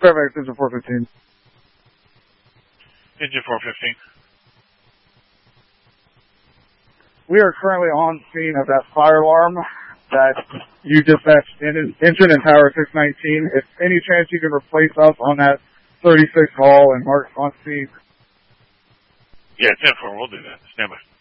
Fairfax, engine 415. Engine 415. We are currently on scene of that fire alarm that you dispatched engine and tower 619. If any chance you can replace us on that 36 call and mark on scene. Yeah, 10-4, we'll do that. Stand by.